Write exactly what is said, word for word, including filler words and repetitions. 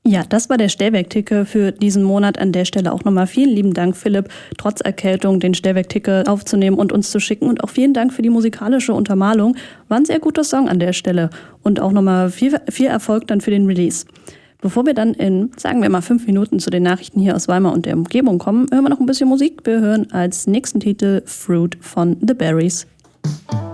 Ja, das war der Stellwerk-Ticker für diesen Monat. An der Stelle auch nochmal vielen lieben Dank, Philipp, trotz Erkältung den Stellwerk-Ticker aufzunehmen und uns zu schicken. Und auch vielen Dank für die musikalische Untermalung. War ein sehr guter Song an der Stelle. Und auch nochmal viel, viel Erfolg dann für den Release. Bevor wir dann in, sagen wir mal, fünf Minuten zu den Nachrichten hier aus Weimar und der Umgebung kommen, hören wir noch ein bisschen Musik. Wir hören als nächsten Titel Fruit von The Berries.